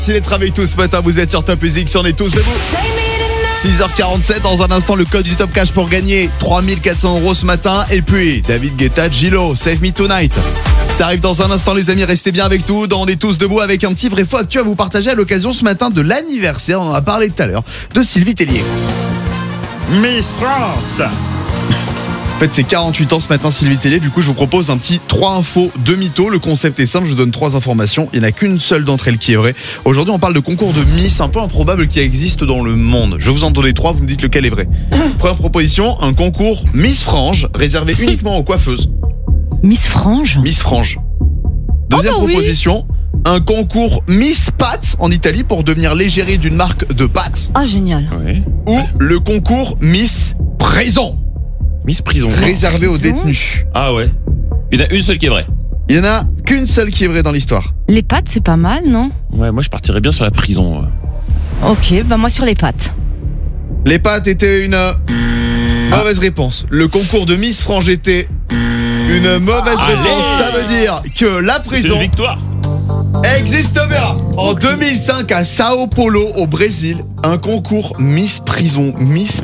Merci d'être avec tous ce matin, vous êtes sur Top Music, on est tous debout. 6h47, dans un instant le code du Top Cash pour gagner 3400 € ce matin. Et puis David Guetta, Gillo, Save Me Tonight. Ça arrive dans un instant les amis, restez bien avec nous. On est tous debout avec un petit vrai faux actu à vous partager à l'occasion ce matin de l'anniversaire, on en a parlé tout à l'heure, de Sylvie Tellier. Miss France. En fait, c'est 48 ans ce matin, Sylvie Tellier. Du coup, je vous propose un petit 3 infos, 2 mythos. Le concept est simple, je vous donne 3 informations. Il n'y en a qu'une seule d'entre elles qui est vraie. Aujourd'hui, on parle de concours de Miss un peu improbable qui existe dans le monde. Je vais vous en donner 3, vous me dites lequel est vrai. Première proposition, un concours Miss Frange, réservé uniquement aux coiffeuses. Miss Frange. Miss Frange. Deuxième proposition, un concours Miss Pâtes en Italie pour devenir l'égérie d'une marque de pâtes. Ah, génial. Oui. Ou le concours Miss Prison, Miss Prison. réservé aux détenus. Ah ouais. Il y en a une seule qui est vraie. Il n'y en a qu'une seule qui est vraie dans l'histoire. Les pâtes, c'est pas mal, non? Ouais, moi je partirais bien sur la prison. Ok, bah moi sur les pâtes. Les pâtes étaient une mauvaise réponse. Le concours de Miss Frange était une mauvaise réponse. Ça veut dire que la C'est prison une victoire. existe bien. En 2005 à Sao Paulo au Brésil, un concours Miss Prison, Miss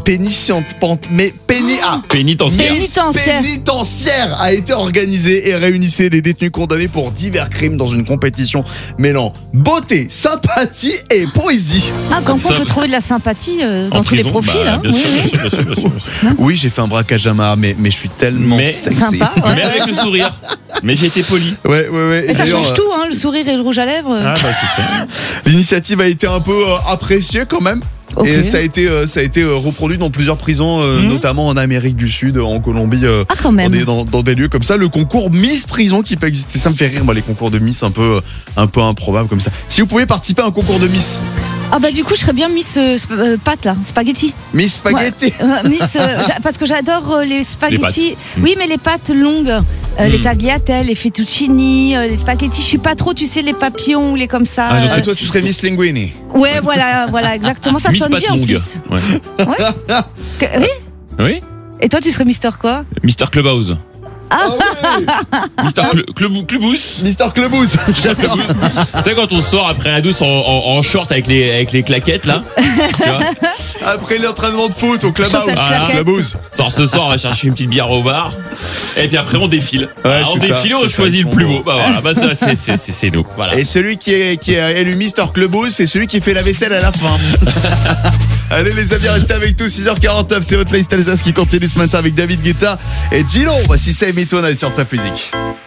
pénitentiaire a été organisé et réunissait les détenus condamnés pour divers crimes dans une compétition mêlant beauté, sympathie et poésie. Ah, comme quoi on peut trouver de la sympathie dans En tous les prison, profils. bah, Hein. bien Oui, sûr, oui. bien sûr, bien sûr, bien sûr. Oui, j'ai fait un braquage à main, mais je suis tellement sexy. Sympa, ouais. Mais avec le sourire. Mais j'ai été poli. Ouais. Mais ça D'ailleurs, change tout, hein, le sourire et le rouge à lèvres. Ah bah c'est ça. L'initiative a été un peu appréciée quand même. Ok. Et ça a été reproduit dans plusieurs prisons, notamment en Amérique du Sud, en Colombie, Ah, quand même. dans des lieux comme ça. Le concours Miss Prison qui peut exister, ça me fait rire, moi, les concours de Miss un peu improbables comme ça. Si vous pouvez participer à un concours de Miss, Ah bah du coup je serais bien Miss pâtes là, spaghetti. Miss Spaghetti. Miss parce que j'adore les spaghettis. pâtes. Oui, mais les pâtes longues, les tagliatelles, les fettuccini, les spaghettis. Je suis pas trop, tu sais, les papillons ou les comme ça. Ah, donc Ah, toi, tu serais Miss Linguini. Ouais, voilà, exactement. Ça Miss sonne Patte bien en longue. plus. Ouais. Oui. Oui. Et toi, tu serais Mister quoi? Mister Clubhouse. Ah ouais. Mister Clubhouse. Mister Clubhouse. J'adore. Tu sais quand on sort après la douce en short avec les claquettes là. Tu vois. Après l'entraînement de foot au clubhouse. Chaussettes claquettes. Clubhouse. Sort ce soir, on va chercher une petite bière au bar. Et puis après on défile. Ouais, On c'est défile, ça, on c'est ça, choisit ils le sont plus beaux. beau. Bah voilà, bah ça c'est nous. Voilà. Et celui qui est élu Mister Clubhouse, c'est celui qui fait la vaisselle à la fin. Allez les amis, restez avec tous. 6h49, c'est votre liste Alsace qui continue ce matin avec David Guetta et Gillo. Voici Save Me Tonight sur Top Music.